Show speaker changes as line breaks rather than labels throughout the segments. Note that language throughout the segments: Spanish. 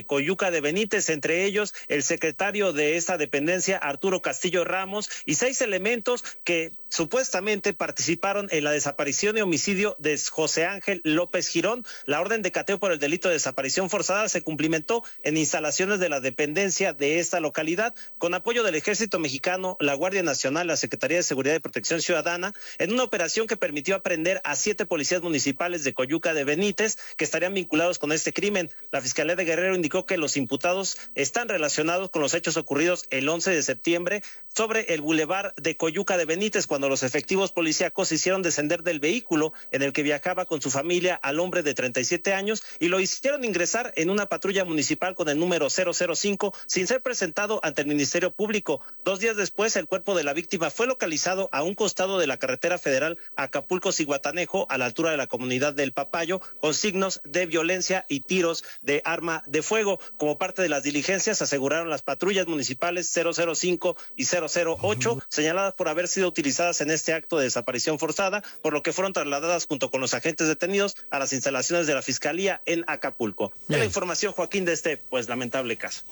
de Coyuca de Benítez, entre ellos el secretario de esta dependencia, Arturo Castillo Ramos, y 6 elementos que supuestamente participaron en la desaparición y homicidio de José Ángel López Girón. La orden de cateo por el delito de desaparición forzada se cumplimentó en instalaciones de la dependencia de esta localidad, con apoyo del Ejército Mexicano, la Guardia Nacional, la Secretaría de Seguridad y Protección Ciudadana, en una operación que permitió aprehender a 7 policías municipales de Coyuca de Benítez que estarían vinculados con este crimen. La Fiscalía de Guerrero indicó que los imputados están relacionados con los hechos ocurridos el 11 de septiembre sobre el bulevar de Coyuca de Benítez, cuando los efectivos policíacos hicieron descender del vehículo en el que viajaba con su familia al hombre de 37 años y lo hicieron ingresar en una patrulla municipal con el número 005 sin ser presentado ante el Ministerio Público. 2 días después, el cuerpo de la víctima fue localizado a un costado de la carretera federal Acapulco-Ciguatanejo, a la altura de la comunidad del Papayo, con signos de violencia y tiros de arma de fuego. Como parte de las diligencias, aseguraron las patrullas municipales 005 y 008, señaladas por haber sido utilizadas en este acto de desaparición forzada, por lo que fueron trasladadas junto con los agentes detenidos a las instalaciones de la Fiscalía en Acapulco. Es la información, Joaquín, de este lamentable caso.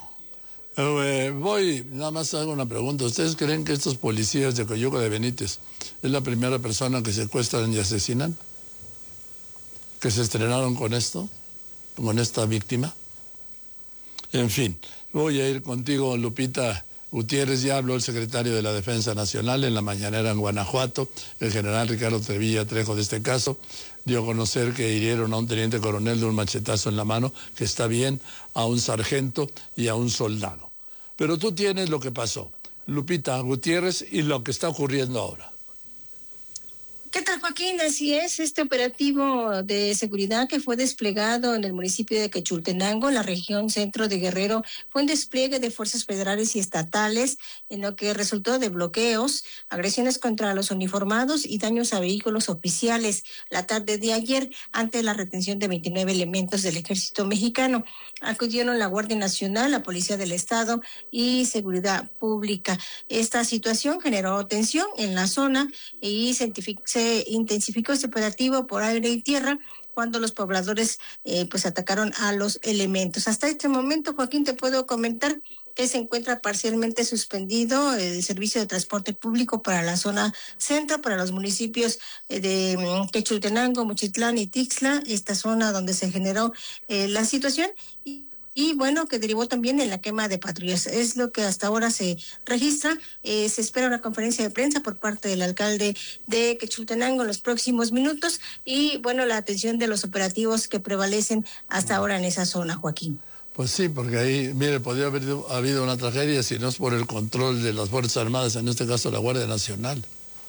Nada más hago una pregunta. ¿Ustedes creen que estos policías de Coyuca de Benítez es la primera persona que secuestran y asesinan? ¿Que se estrenaron con esto? ¿Con esta víctima? En fin, voy a ir contigo, Lupita Gutiérrez. Ya habló el secretario de la Defensa Nacional en la mañanera en Guanajuato, el general Ricardo Trevilla Trejo, de este caso. Dio a conocer que hirieron a un teniente coronel de un machetazo en la mano, que está bien, a un sargento y a un soldado. Pero tú tienes lo que pasó, Lupita Gutiérrez, y lo que está ocurriendo ahora.
¿Qué tal, Joaquín? Así es, este operativo de seguridad que fue desplegado en el municipio de Quechultenango, en la región centro de Guerrero, fue un despliegue de fuerzas federales y estatales, en lo que resultó de bloqueos, agresiones contra los uniformados y daños a vehículos oficiales. La tarde de ayer, ante la retención de 29 elementos del Ejército Mexicano, acudieron la Guardia Nacional, la Policía del Estado y Seguridad Pública. Esta situación generó tensión en la zona y se intensificó este operativo por aire y tierra cuando los pobladores atacaron a los elementos. Hasta este momento, Joaquín, te puedo comentar que se encuentra parcialmente suspendido el servicio de transporte público para la zona centro, para los municipios de Quechultenango, Mochitlán y Tixla, esta zona donde se generó la situación. Y bueno, que derivó también en la quema de patrullas. Es lo que hasta ahora se registra. Se espera una conferencia de prensa por parte del alcalde de Quechultenango en los próximos minutos y bueno, la atención de los operativos que prevalecen hasta ahora en esa zona, Joaquín.
Pues sí, porque ahí, mire, podría haber habido una tragedia si no es por el control de las Fuerzas Armadas, en este caso la Guardia Nacional.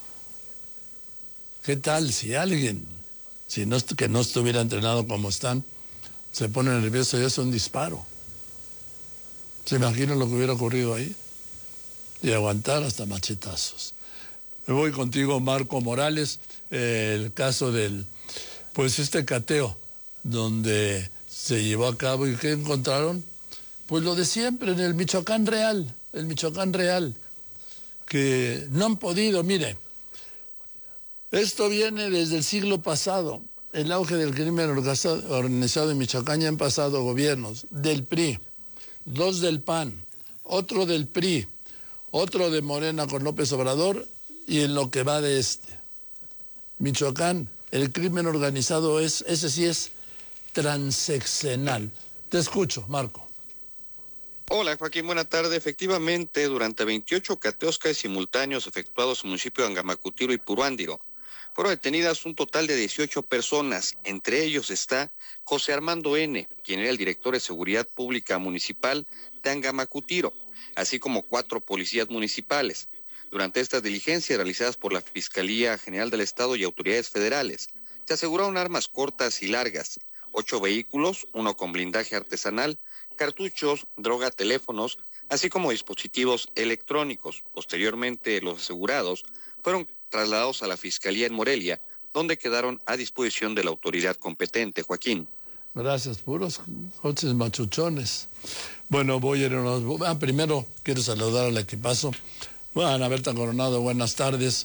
¿Qué tal si alguien, que no estuviera entrenado como están, se pone nervioso y hace un disparo? ¿Se imaginan lo que hubiera ocurrido ahí? Y aguantar hasta machetazos. Me voy contigo, Marco Morales, el caso del, este cateo, donde se llevó a cabo y ¿qué encontraron? Pues lo de siempre, en el Michoacán Real, que no han podido, mire, esto viene desde el siglo pasado. El auge del crimen organizado en Michoacán, ya han pasado gobiernos del PRI, 2 del PAN, otro del PRI, otro de Morena con López Obrador, y en lo que va de Michoacán, el crimen organizado ese sí es transeccional. Te escucho, Marco.
Hola, Joaquín, buena tarde. Efectivamente, durante 28 cateos casi simultáneos efectuados en el municipio de Angamacutiro y Puruándiro, fueron detenidas un total de 18 personas. Entre ellos está José Armando N., quien era el director de Seguridad Pública Municipal de Angamacutiro, así como 4 policías municipales. Durante estas diligencias realizadas por la Fiscalía General del Estado y autoridades federales, se aseguraron armas cortas y largas, 8 vehículos, 1 con blindaje artesanal, cartuchos, droga, teléfonos, así como dispositivos electrónicos. Posteriormente, los asegurados fueron trasladados a la Fiscalía en Morelia, donde quedaron a disposición de la autoridad competente, Joaquín.
Gracias, puros coches machuchones. Bueno, primero quiero saludar al equipazo. Ana Berta Coronado, buenas tardes.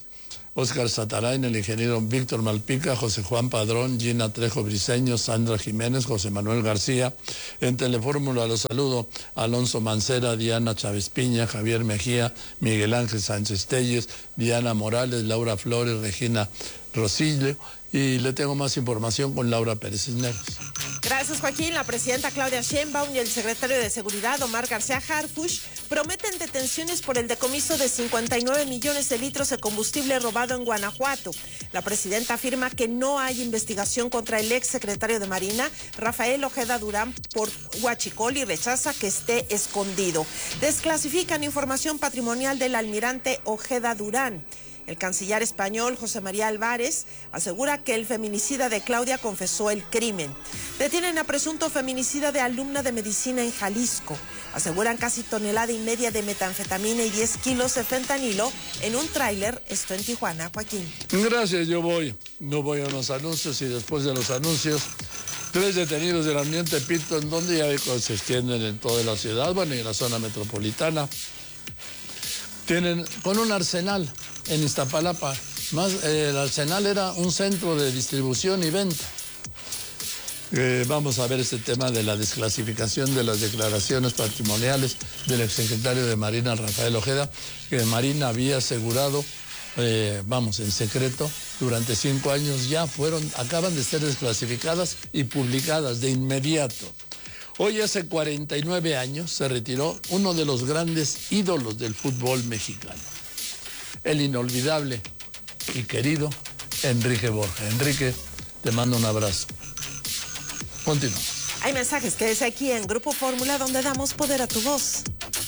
Oscar Satarain, el ingeniero Víctor Malpica, José Juan Padrón, Gina Trejo Briceño, Sandra Jiménez, José Manuel García. En Telefórmula los saludo Alonso Mancera, Diana Chávez Piña, Javier Mejía, Miguel Ángel Sánchez Telles, Diana Morales, Laura Flores, Regina Rosillo. Y le tengo más información con Laura Pérez Cisneros.
Gracias, Joaquín. La presidenta Claudia Sheinbaum y el secretario de Seguridad, Omar García Harfuch, prometen detenciones por el decomiso de 59 millones de litros de combustible robado en Guanajuato. La presidenta afirma que no hay investigación contra el ex secretario de Marina, Rafael Ojeda Durán, por huachicol y rechaza que esté escondido. Desclasifican información patrimonial del almirante Ojeda Durán. El canciller español José María Álvarez asegura que el feminicida de Claudia confesó el crimen. Detienen a presunto feminicida de alumna de medicina en Jalisco. Aseguran casi 1,5 toneladas de metanfetamina y 10 kilos de fentanilo en un tráiler, esto en Tijuana. Joaquín.
Gracias, no voy a unos anuncios y después de los anuncios, 3 detenidos del ambiente Pito, en donde ya se extienden en toda la ciudad, bueno, y en la zona metropolitana. Tienen con un arsenal en Iztapalapa. El arsenal era un centro de distribución y venta. Vamos a ver este tema de la desclasificación de las declaraciones patrimoniales del exsecretario de Marina, Rafael Ojeda, que Marina había asegurado, en secreto, durante 5 años acaban de ser desclasificadas y publicadas de inmediato. Hoy hace 49 años se retiró uno de los grandes ídolos del fútbol mexicano, el inolvidable y querido Enrique Borja. Enrique, te mando un abrazo. Continuamos.
Hay mensajes, quédese aquí en Grupo Fórmula, donde damos poder a tu voz.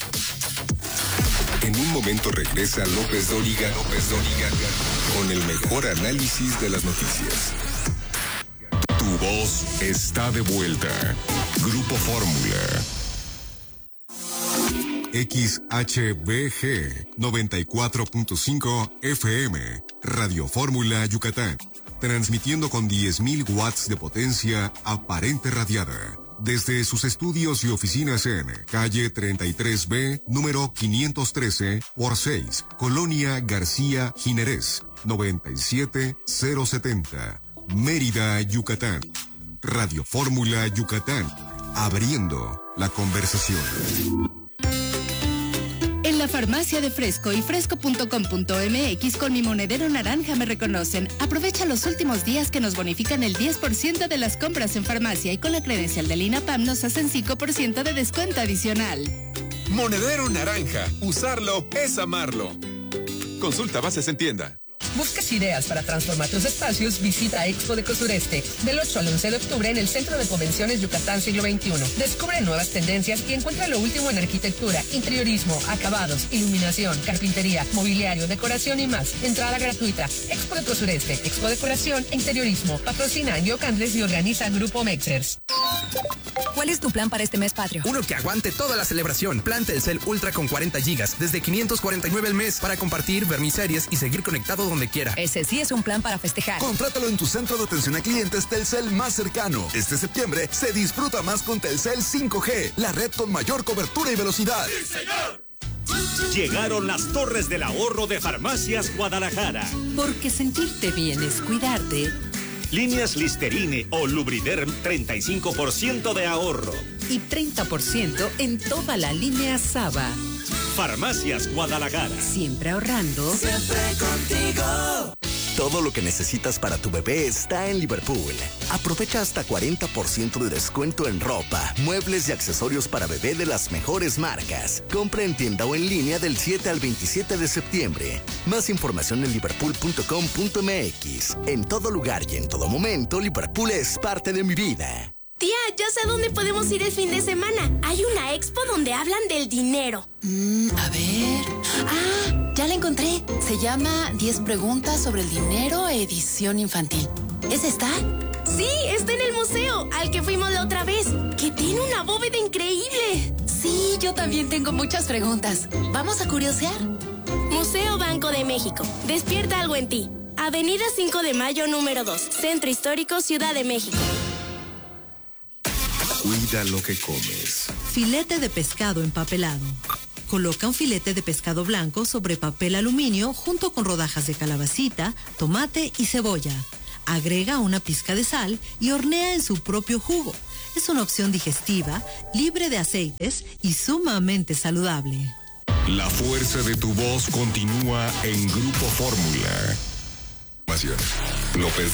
En un momento regresa López Dóriga con el mejor análisis de las noticias. Tu voz está de vuelta. Grupo Fórmula. XHBG 94.5 FM, Radio Fórmula Yucatán, transmitiendo con 10.000 watts de potencia aparente radiada, desde sus estudios y oficinas en calle 33B, número 513 por 6, Colonia García Jiménez, 97070, Mérida, Yucatán. Radio Fórmula Yucatán, abriendo la conversación.
En la farmacia de Fresco y fresco.com.mx con mi monedero naranja me reconocen. Aprovecha los últimos días que nos bonifican el 10% de las compras en farmacia y con la credencial del INAPAM nos hacen 5% de descuento adicional.
Monedero naranja. Usarlo es amarlo. Consulta bases en tienda.
¿Buscas ideas para transformar tus espacios? Visita Expo de Sureste del 8 al 11 de octubre en el Centro de Convenciones Yucatán Siglo XXI. Descubre nuevas tendencias y encuentra lo último en arquitectura, interiorismo, acabados, iluminación, carpintería, mobiliario, decoración y más. Entrada gratuita. Expo de Sureste, Expo Decoración e Interiorismo. Patrocina Yoc Andrés y organiza Grupo Mexers.
¿Cuál es tu plan para este mes patrio?
Uno que aguante toda la celebración. Plan Telcel Ultra con 40 gigas desde 549 al mes para compartir, ver mis series y seguir conectado donde quiera.
Ese sí es un plan para festejar.
Contrátalo en tu centro de atención a clientes Telcel más cercano. Este septiembre se disfruta más con Telcel 5G, la red con mayor cobertura y velocidad.
¡Sí, señor! Llegaron las Torres del Ahorro de Farmacias Guadalajara.
Porque sentirte bien es cuidarte.
Líneas Listerine o Lubriderm, 35% de ahorro.
Y 30% en toda la línea Saba.
Farmacias Guadalajara.
Siempre ahorrando.
Siempre contigo.
Todo lo que necesitas para tu bebé está en Liverpool. Aprovecha hasta 40% de descuento en ropa, muebles y accesorios para bebé de las mejores marcas. Compra en tienda o en línea del 7 al 27 de septiembre. Más información en liverpool.com.mx. En todo lugar y en todo momento, Liverpool es parte de mi vida.
Tía, ya sé a dónde podemos ir el fin de semana. Hay una expo donde hablan del dinero.
A ver... ¡Ah! Ya la encontré. Se llama 10 preguntas sobre el dinero, edición infantil. ¿Es esta?
Sí, está en el museo, al que fuimos la otra vez, que tiene una bóveda increíble.
Sí, yo también tengo muchas preguntas. ¿Vamos a curiosear?
Museo Banco de México. Despierta algo en ti. Avenida 5 de Mayo, número 2. Centro Histórico, Ciudad de México.
Cuida lo que comes.
Filete de pescado empapelado. Coloca un filete de pescado blanco sobre papel aluminio junto con rodajas de calabacita, tomate y cebolla. Agrega una pizca de sal y hornea en su propio jugo. Es una opción digestiva, libre de aceites y sumamente saludable.
La fuerza de tu voz continúa en Grupo Fórmula. López